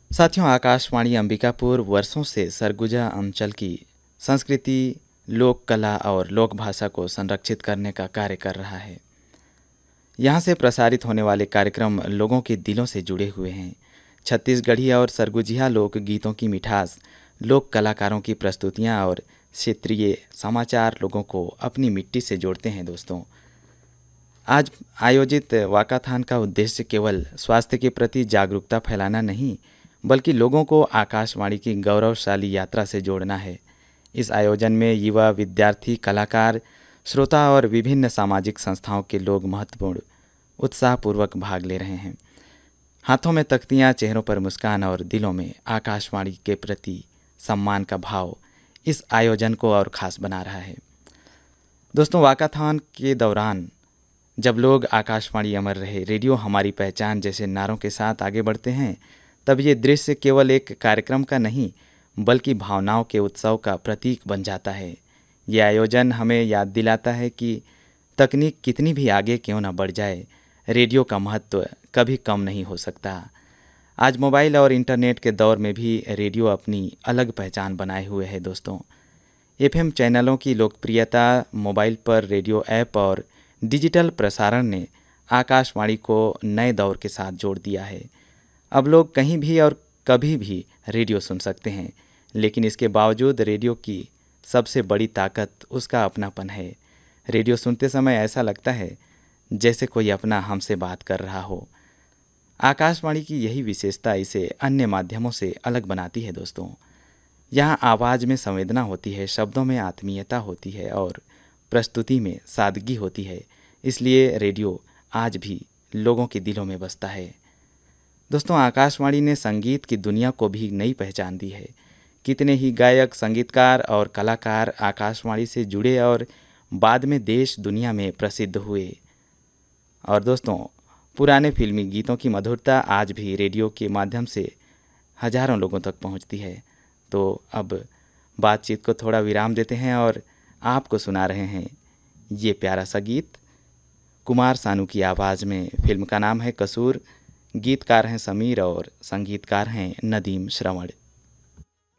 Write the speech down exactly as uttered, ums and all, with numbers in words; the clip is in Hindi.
साथियों, आकाशवाणी अंबिकापुर वर्षों से सरगुजा अंचल की संस्कृति, लोक कला और लोक भाषा को संरक्षित करने का कार्य कर रहा है। यहाँ से प्रसारित होने वाले कार्यक्रम लोगों के दिलों से जुड़े हुए हैं। छत्तीसगढ़ी और सरगुजिया लोक गीतों की मिठास, लोक कलाकारों की प्रस्तुतियाँ और क्षेत्रीय समाचार लोगों को अपनी मिट्टी से जोड़ते हैं। दोस्तों, आज आयोजित वाकाथान का उद्देश्य केवल स्वास्थ्य के प्रति जागरूकता फैलाना नहीं, बल्कि लोगों को आकाशवाणी की गौरवशाली यात्रा से जोड़ना है। इस आयोजन में युवा, विद्यार्थी, कलाकार, श्रोता और विभिन्न सामाजिक संस्थाओं के लोग महत्वपूर्ण उत्साहपूर्वक भाग ले रहे हैं। हाथों में तख्तियाँ, चेहरों पर मुस्कान और दिलों में आकाशवाणी के प्रति सम्मान का भाव इस आयोजन को और ख़ास बना रहा है। दोस्तों, वाकाथान के दौरान जब लोग आकाशवाणी अमर रहे, रेडियो हमारी पहचान जैसे नारों के साथ आगे बढ़ते हैं, तब ये दृश्य केवल एक कार्यक्रम का नहीं, बल्कि भावनाओं के उत्सव का प्रतीक बन जाता है। ये आयोजन हमें याद दिलाता है कि तकनीक कितनी भी आगे क्यों न बढ़ जाए, रेडियो का महत्व कभी कम नहीं हो सकता। आज मोबाइल और इंटरनेट के दौर में भी रेडियो अपनी अलग पहचान बनाए हुए है। दोस्तों, एफएम चैनलों की लोकप्रियता, मोबाइल पर रेडियो ऐप और डिजिटल प्रसारण ने आकाशवाणी को नए दौर के साथ जोड़ दिया है। अब लोग कहीं भी और कभी भी रेडियो सुन सकते हैं, लेकिन इसके बावजूद रेडियो की सबसे बड़ी ताकत उसका अपनापन है। रेडियो सुनते समय ऐसा लगता है जैसे कोई अपना हमसे बात कर रहा हो। आकाशवाणी की यही विशेषता इसे अन्य माध्यमों से अलग बनाती है। दोस्तों, यहाँ आवाज़ में संवेदना होती है, शब्दों में आत्मीयता होती है और प्रस्तुति में सादगी होती है। इसलिए रेडियो आज भी लोगों के दिलों में बसता है। दोस्तों, आकाशवाणी ने संगीत की दुनिया को भी नई पहचान दी है। कितने ही गायक, संगीतकार और कलाकार आकाशवाणी से जुड़े और बाद में देश दुनिया में प्रसिद्ध हुए। और दोस्तों, पुराने फिल्मी गीतों की मधुरता आज भी रेडियो के माध्यम से हजारों लोगों तक पहुंचती है। तो अब बातचीत को थोड़ा विराम देते हैं और आपको सुना रहे हैं ये प्यारा सा गीत कुमार सानू की आवाज़ में। फिल्म का नाम है कसूर, गीतकार हैं समीर और संगीतकार हैं नदीम श्रवण।